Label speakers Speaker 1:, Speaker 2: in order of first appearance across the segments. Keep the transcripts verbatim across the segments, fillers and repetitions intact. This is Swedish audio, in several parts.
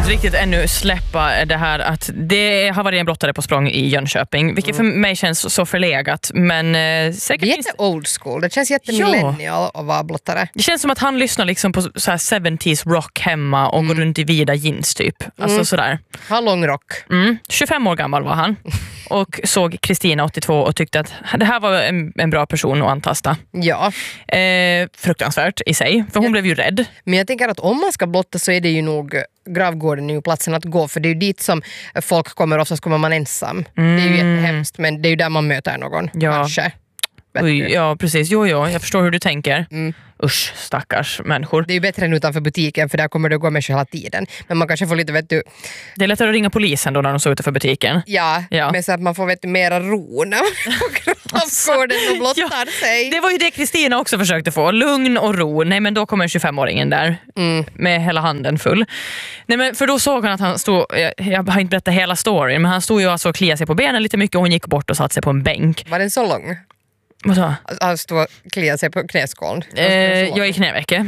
Speaker 1: inte riktigt ännu släppa det här att det har varit en blottare på språng i Jönköping, vilket mm. för mig känns så förlegat, men eh, säkert
Speaker 2: det är jätte old school, det känns jätte millennial ja. att vara blottare.
Speaker 1: Det känns som att han lyssnar liksom på så här sjuttiotalet rock hemma och mm. går runt i vida jeans typ. Alltså mm. sådär.
Speaker 2: Han lång rock.
Speaker 1: Mm. tjugofem år gammal var han och såg Kristina åttiotvå och tyckte att det här var en, en bra person att antasta.
Speaker 2: Ja.
Speaker 1: Eh, fruktansvärt i sig, för hon ja. blev ju rädd.
Speaker 2: Men jag tänker att om man ska blotta så är det ju nog gravgården är ju platsen att gå, för det är ju dit som folk kommer, oftast kommer man ensam. Mm. Det är ju jättehemskt, men det är ju där man möter någon, ja. kanske.
Speaker 1: Oj, ja, precis. Jo, jo, jag förstår hur du tänker. Mm. Usch, stackars människor.
Speaker 2: Det är ju bättre än utanför butiken, för där kommer det att gå människor hela tiden. Men man kanske får lite, vet du...
Speaker 1: Det är lättare att ringa polisen då när de står utanför butiken.
Speaker 2: Ja, ja. Men så att man får vet du, mera ro när man på gravgården och blottar ja, sig.
Speaker 1: Det var ju det Kristina också försökte få. Lugn och ro. Nej, men då kommer tjugofemåringen där mm. med hela handen full. Nej, men för då såg han att han stod... Jag, jag har inte berättat hela storyn, men han stod ju alltså och kliade sig på benen lite mycket och hon gick bort och satte sig på en bänk.
Speaker 2: Var den så lång?
Speaker 1: Vad så?
Speaker 2: Han stod och kliade sig på knäskålen.
Speaker 1: Eh, jag är i knäveck.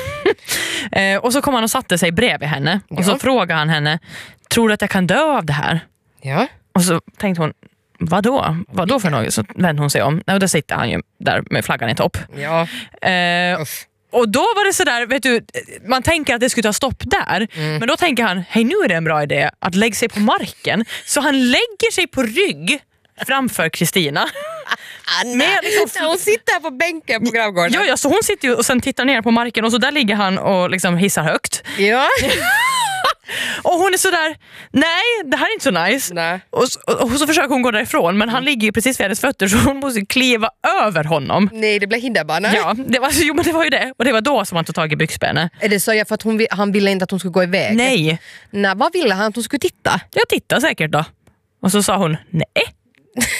Speaker 1: eh, och så kom han och satte sig bredvid henne. Ja. Och så frågade han henne, tror du att jag kan dö av det här?
Speaker 2: Ja.
Speaker 1: Och så tänkte hon, vadå? Vadå för något? Så vände hon sig om. Och då sitter han ju där med flaggan i topp.
Speaker 2: Ja.
Speaker 1: Eh, och då var det sådär, vet du, man tänker att det skulle ta stopp där. Mm. Men då tänker han, hej nu är det en bra idé att lägga sig på marken. Så han lägger sig på rygg framför Kristina.
Speaker 2: Anna, liksom, hon sitter här på bänken på gravgården.
Speaker 1: Ja, ja, så hon sitter ju och sen tittar ner på marken och så där ligger han och liksom hissar högt.
Speaker 2: Ja.
Speaker 1: Och hon är sådär, nej, det här är inte så nice.
Speaker 2: Nej.
Speaker 1: Och, och, och så försöker hon gå därifrån, men han ligger ju precis vid hennes fötter så hon måste kliva över honom.
Speaker 2: Nej, det blir hinderbana.
Speaker 1: Ja, det var, jo, men det var ju det. Och det var då som han tog tag i byxbenet.
Speaker 2: Är det så ja, för att hon, han ville inte att hon skulle gå iväg?
Speaker 1: Nej.
Speaker 2: Nej, vad ville han att hon skulle titta?
Speaker 1: Jag tittar säkert då. Och så sa hon, nej.